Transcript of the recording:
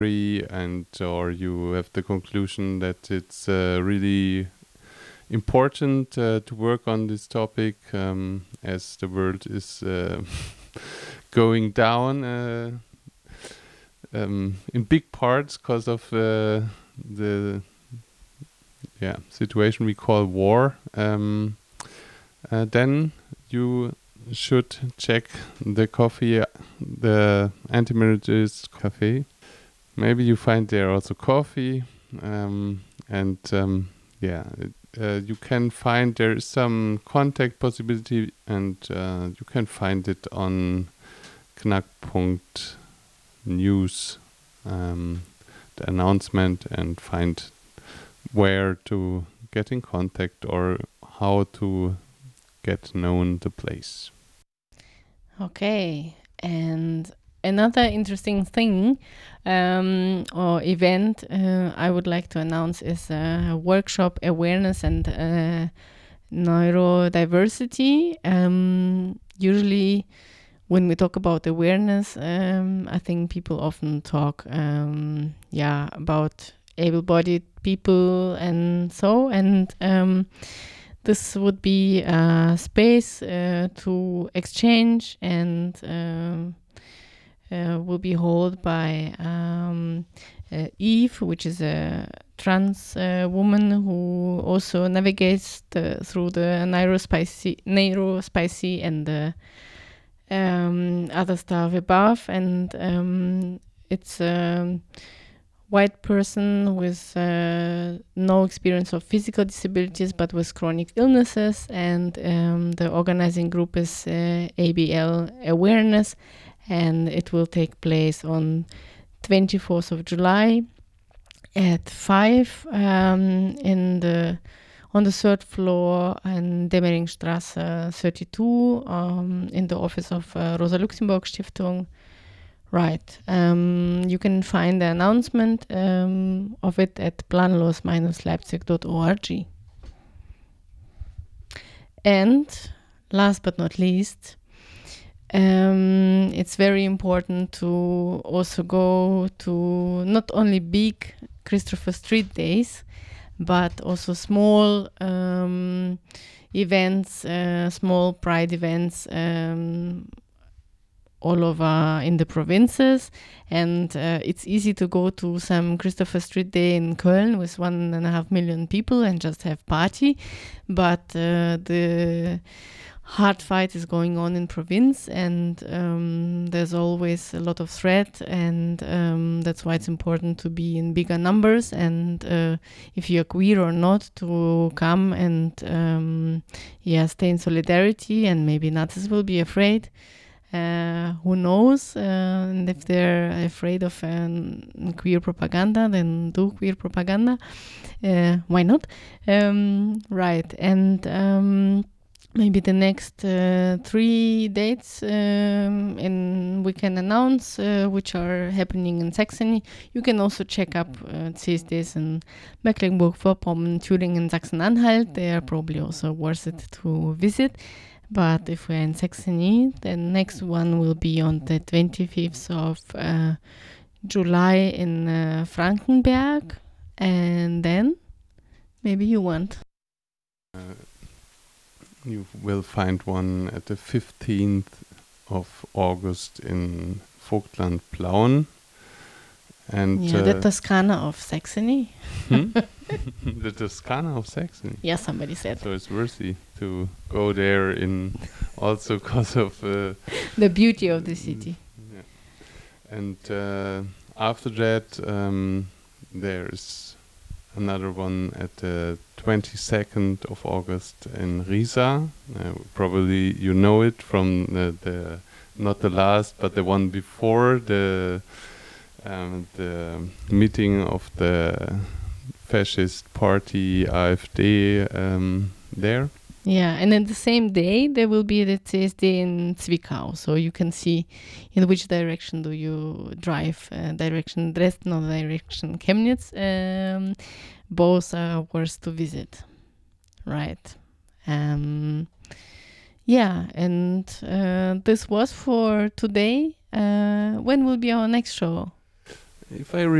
and or you have the conclusion that it's really important to work on this topic as the world is going down in big parts because of the situation we call war, then you should check the coffee, the Antimilitarist Cafe. Maybe you find there also coffee, you can find there is some contact possibility, and you can find it on knack.news, the announcement, and find where to get in contact or how to get known the place. Okay, and another interesting thing or event I would like to announce is a workshop awareness and neurodiversity. Usually when we talk about awareness, I think people often talk about able-bodied people and so, and this would be a space to exchange and will be held by Eve, which is a trans woman who also navigates through the neurospicy and the other stuff above. And it's a white person with no experience of physical disabilities but with chronic illnesses, and the organizing group is ABL Awareness, and it will take place on 24th of July at 5 on the third floor in Demmeringstrasse 32 in the office of Rosa Luxemburg Stiftung. Right. You can find the announcement of it at planlos-leipzig.org. And last but not least, it's very important to also go to not only big Christopher Street days, but also small events, small pride events all over in the provinces. And it's easy to go to some Christopher Street Day in Köln with 1.5 million people and just have party. But the hard fight is going on in province, and there's always a lot of threat, and that's why it's important to be in bigger numbers, and if you're queer or not, to come and stay in solidarity. And maybe Nazis will be afraid. Who knows? And if they're afraid of queer propaganda, then do queer propaganda. Why not? Right. And maybe the next 3 dates we can announce, which are happening in Saxony. You can also check up CSDs in Mecklenburg-Vorpommern, Thüringen, and Sachsen-Anhalt. They are probably also worth it to visit. But if we're in Saxony, the next one will be on the 25th of July in Frankenberg. And then maybe you want. You will find one at the 15th of August in Vogtland-Plauen. And the Toscana of Saxony. The Toscana of Saxony. Yeah, somebody said. So it's worthy to go there in also because of the beauty of the city. Yeah. And after that, there's another one at the 22nd of August in Riesa. Probably you know it from the not the last, but the one before the meeting of the fascist party AfD there. Yeah, and then the same day there will be the CSD in Zwickau, so you can see in which direction do you drive, direction Dresden or direction Chemnitz. Both are worth to visit, right? Yeah, and this was for today. When will be our next show? if I